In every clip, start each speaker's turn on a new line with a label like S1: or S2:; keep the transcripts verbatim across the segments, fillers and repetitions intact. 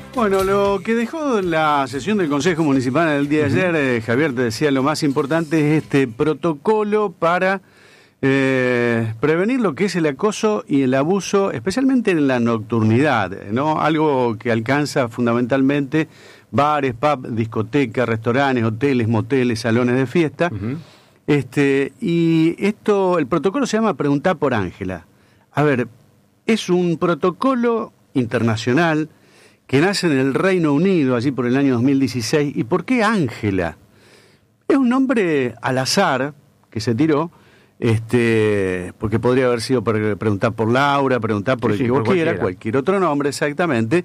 S1: Bueno, lo que dejó la sesión del Consejo Municipal el día de ayer, eh, Javier, te decía, lo más importante es este protocolo para eh, prevenir lo que es el acoso y el abuso, especialmente en la nocturnidad, ¿no? Algo que alcanza fundamentalmente bares, pubs, discotecas, restaurantes, hoteles, moteles, salones de fiesta. Uh-huh. Este, y esto, el protocolo se llama Preguntá por Ángela. A ver, es un protocolo internacional que nace en el Reino Unido, allí por el año dos mil dieciséis. ¿Y por qué Ángela? Es un nombre al azar que se tiró, este, porque podría haber sido para preguntar por Laura, preguntar por sí, el sí, que vos quieras, cualquier otro nombre exactamente.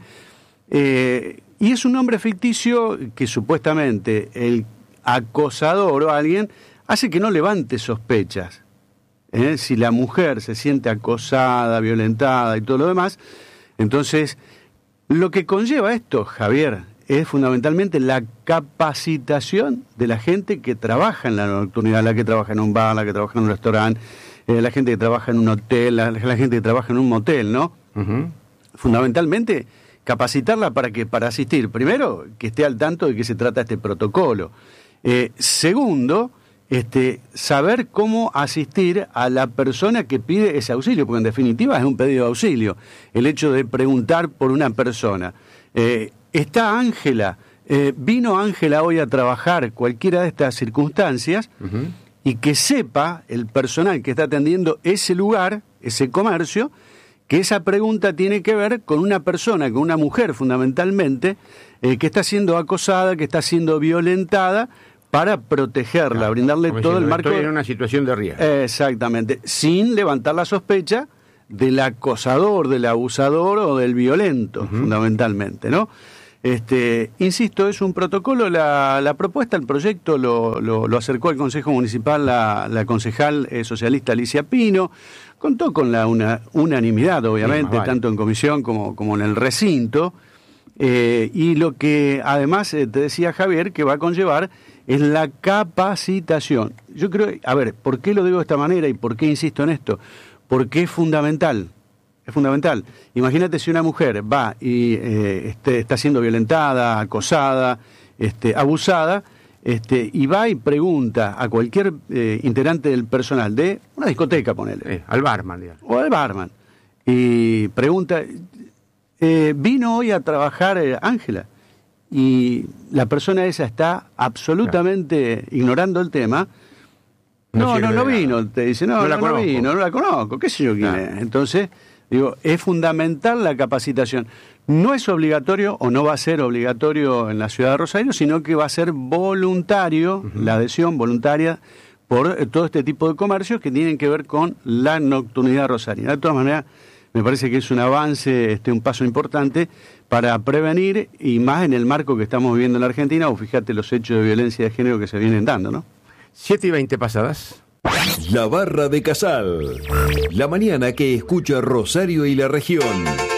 S1: Eh, y es un nombre ficticio que supuestamente el acosador o alguien hace que no levante sospechas. ¿Eh? Si la mujer se siente acosada, violentada y todo lo demás, entonces lo que conlleva esto, Javier, es fundamentalmente la capacitación de la gente que trabaja en la nocturnidad, la que trabaja en un bar, la que trabaja en un restaurante, eh, la gente que trabaja en un hotel, la, la gente que trabaja en un motel, ¿no? Uh-huh. Fundamentalmente capacitarla para que para asistir, primero, que esté al tanto de qué se trata este protocolo. Eh, segundo, este, saber cómo asistir a la persona que pide ese auxilio, porque en definitiva es un pedido de auxilio, el hecho de preguntar por una persona. Eh, ¿Está Ángela? Eh, ¿Vino Ángela hoy a trabajar? Cualquiera de estas circunstancias, uh-huh. y que sepa el personal que está atendiendo ese lugar, ese comercio, que esa pregunta tiene que ver con una persona, con una mujer fundamentalmente, eh, que está siendo acosada, que está siendo violentada, para protegerla, claro, brindarle todo diciendo, el marco.
S2: Estoy en una situación de riesgo.
S1: Exactamente, sin levantar la sospecha del acosador, del abusador o del violento, uh-huh. fundamentalmente, ¿no? Este, insisto, es un protocolo, la, la propuesta, el proyecto lo, lo, lo acercó al Consejo Municipal la, la concejal eh, socialista Alicia Pino, contó con la una, unanimidad, obviamente, sí, vale. tanto en comisión como, como en el recinto, eh, y lo que además eh, te decía Javier, que va a conllevar es la capacitación. Yo creo, a ver, ¿por qué lo digo de esta manera y por qué insisto en esto? Porque es fundamental, es fundamental. Imagínate si una mujer va y eh, este, está siendo violentada, acosada, este, abusada, este, y va y pregunta a cualquier eh, integrante del personal de una discoteca, ponele.
S2: Eh, al barman, digamos.
S1: O al barman. Y pregunta, eh, ¿vino hoy a trabajar eh, Ángela? Y la persona esa está absolutamente claro. ignorando el tema. No, no, no, no vino. Te dice, no, no, la no, no vino, no la conozco, qué sé yo quién claro. es. Entonces, digo, es fundamental la capacitación. No es obligatorio o no va a ser obligatorio en la ciudad de Rosario, sino que va a ser voluntario, uh-huh. la adhesión voluntaria por eh, todo este tipo de comercios que tienen que ver con la nocturnidad rosarina. De todas maneras, me parece que es un avance, este, un paso importante para prevenir, y más en el marco que estamos viviendo en la Argentina, o fíjate los hechos de violencia de género que se vienen dando, ¿no?
S2: siete y veinte pasadas.
S3: La Barra de Casal. La mañana que escucha Rosario y la región.